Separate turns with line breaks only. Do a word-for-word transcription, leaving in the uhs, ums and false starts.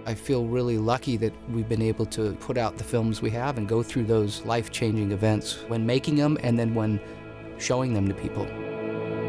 I feel really lucky that we've been able to put out the films we have and go through those life-changing events when making them and then when showing them to people.